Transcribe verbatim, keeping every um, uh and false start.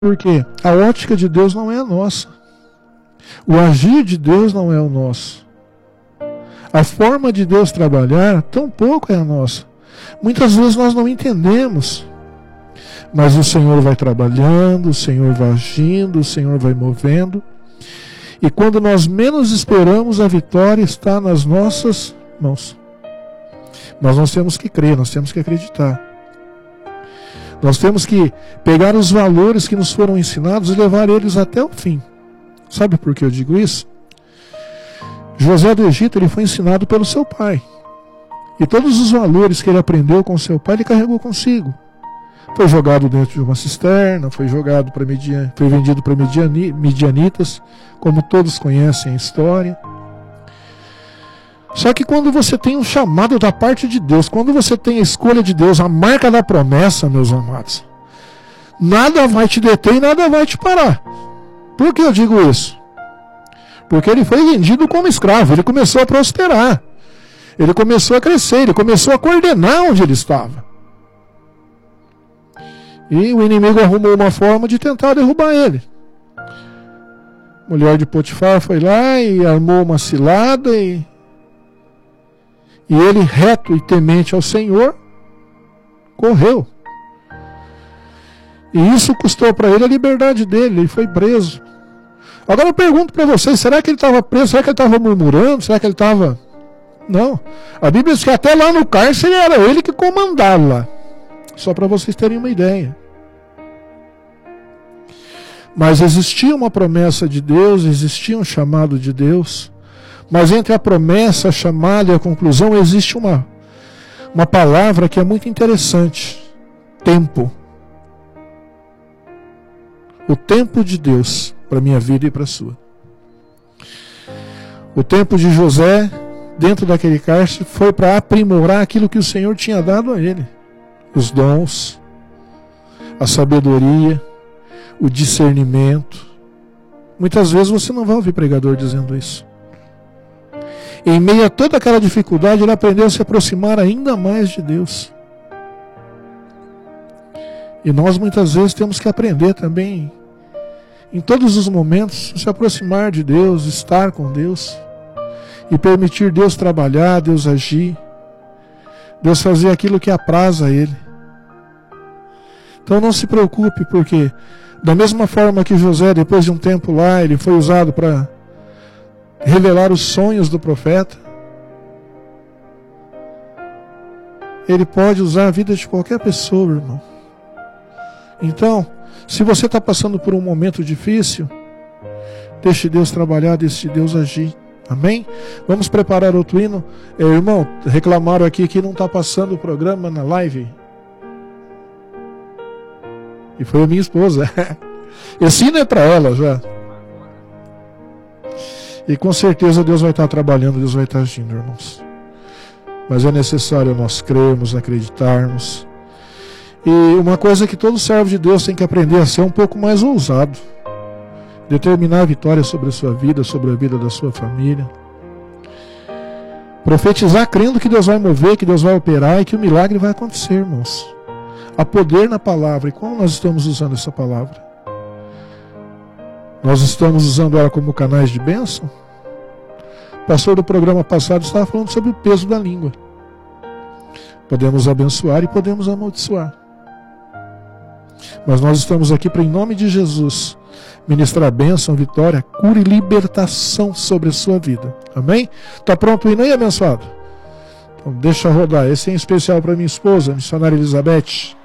Porque a ótica de Deus não é a nossa. O agir de Deus não é o nosso. A forma de Deus trabalhar tampouco é a nossa. Muitas vezes nós não entendemos. Mas o Senhor vai trabalhando, o Senhor vai agindo, o Senhor vai movendo. E quando nós menos esperamos, a vitória está nas nossas mãos. Mas nós temos que crer, nós temos que acreditar. Nós temos que pegar os valores que nos foram ensinados e levar eles até o fim. Sabe por que eu digo isso? José do Egito, ele foi ensinado pelo seu pai. E todos os valores que ele aprendeu com seu pai, ele carregou consigo. Foi jogado dentro de uma cisterna, foi jogado para Midian, foi vendido para midianitas, como todos conhecem a história. Só que quando você tem um chamado da parte de Deus, quando você tem a escolha de Deus, a marca da promessa, meus amados, nada vai te deter e nada vai te parar. Por que eu digo isso? Porque ele foi vendido como escravo, ele começou a prosperar, ele começou a crescer, ele começou a coordenar onde ele estava. E o inimigo arrumou uma forma de tentar derrubar ele. A mulher de Potifar foi lá e armou uma cilada e... E ele, reto e temente ao Senhor, correu. E isso custou para ele a liberdade dele, ele foi preso. Agora eu pergunto para vocês, será que ele estava preso? Será que ele estava murmurando? Será que ele estava... Não. A Bíblia diz que até lá no cárcere era ele que comandava lá. Só para vocês terem uma ideia. Mas existia uma promessa de Deus, existia um chamado de Deus. Mas entre a promessa, a chamada e a conclusão existe uma, uma palavra que é muito interessante. Tempo. O tempo de Deus para a minha vida e para a sua. O tempo de José, dentro daquele cárcere, foi para aprimorar aquilo que o Senhor tinha dado a ele. Os dons, a sabedoria, o discernimento. Muitas vezes você não vai ouvir pregador dizendo isso. Em meio a toda aquela dificuldade, ele aprendeu a se aproximar ainda mais de Deus. E nós muitas vezes temos que aprender também, em todos os momentos, se aproximar de Deus, estar com Deus, e permitir Deus trabalhar, Deus agir, Deus fazer aquilo que apraz a Ele. Então não se preocupe, porque da mesma forma que José, depois de um tempo lá, ele foi usado para revelar os sonhos do profeta, ele pode usar a vida de qualquer pessoa, irmão. Então, se você está passando por um momento difícil, deixe Deus trabalhar, deixe Deus agir. Amém? Vamos preparar outro hino. É, irmão, reclamaram aqui que não está passando o programa na live. E foi a minha esposa. Esse hino é para ela já. E com certeza Deus vai estar trabalhando, Deus vai estar agindo, irmãos. Mas é necessário nós crermos, acreditarmos. E uma coisa que todo servo de Deus tem que aprender a ser um pouco mais ousado. Determinar a vitória sobre a sua vida, sobre a vida da sua família. Profetizar crendo que Deus vai mover, que Deus vai operar e que o milagre vai acontecer, irmãos. Há poder na palavra. E como nós estamos usando essa palavra? Nós estamos usando ela como canais de bênção? O pastor do programa passado estava falando sobre o peso da língua. Podemos abençoar e podemos amaldiçoar. Mas nós estamos aqui para, em nome de Jesus, ministrar bênção, vitória, cura e libertação sobre a sua vida. Amém? Está pronto o hino aí, abençoado? Então deixa rodar. Esse é em especial para minha esposa, a missionária Elizabeth.